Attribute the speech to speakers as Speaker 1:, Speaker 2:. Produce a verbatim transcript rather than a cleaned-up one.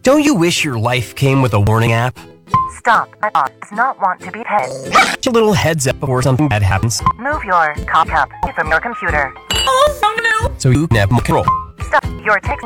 Speaker 1: Don't you wish your life came with a warning app?
Speaker 2: Stop. My boss does not want to be pet.
Speaker 1: Just a little heads up before something bad happens.
Speaker 2: Move your cock up from your computer.
Speaker 1: So you can have more control.
Speaker 2: Stop. Your text